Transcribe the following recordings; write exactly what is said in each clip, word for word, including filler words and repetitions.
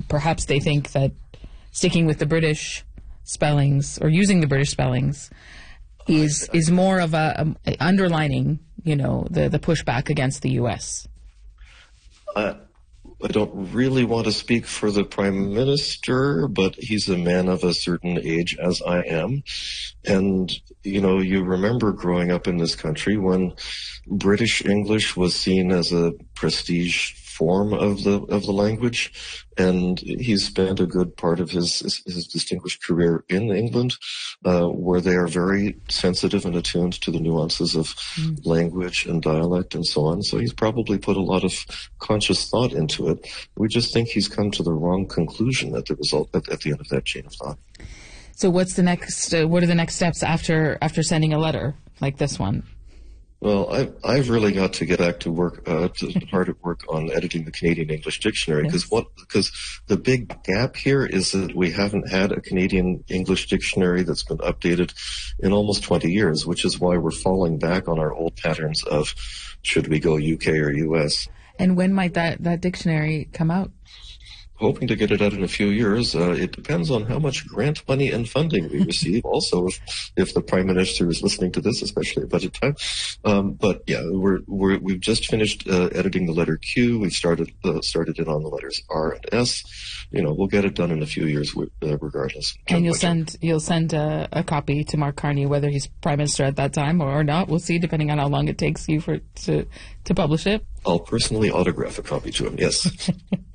perhaps they think that sticking with the British spellings or using the British spellings is is more of a, a underlining, you know, the the pushback against the U S. Uh, I don't really want to speak for the Prime Minister, but he's a man of a certain age, as I am. And, you know, you remember growing up in this country when British English was seen as a prestige form of the of the language, and he spent a good part of his his, his distinguished career in England, uh, where they are very sensitive and attuned to the nuances of mm. language and dialect and so on. So he's probably put a lot of conscious thought into it. We just think he's come to the wrong conclusion at the result at, at the end of that chain of thought. So what's the next? Uh, what are the next steps after after sending a letter like this one? Well, I've, I've really got to get back to work, uh, to hard at work on editing the Canadian English Dictionary, because yes. what, because the big gap here is that we haven't had a Canadian English Dictionary that's been updated in almost twenty years, which is why we're falling back on our old patterns of should we go U K or U S. And when might that, that dictionary come out? Hoping to get it out in a few years. Uh, it depends on how much grant money and funding we receive. Also, if, if the Prime Minister is listening to this, especially at budget time. Um, but yeah, we're, we're we've just finished uh, editing the letter Q. We've started uh, started it on the letters R and S. You know, we'll get it done in a few years, uh, regardless. And you'll send you'll send a, a copy to Mark Carney, whether he's Prime Minister at that time or, or not. We'll see, depending on how long it takes you for to to publish it. I'll personally autograph a copy to him. Yes.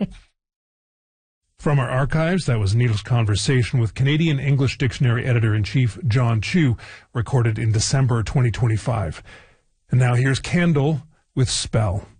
From our archives, that was Neil's conversation with Canadian English Dictionary Editor-in-Chief John Chew, recorded in December twenty twenty-five. And now here's Kendall with Spell.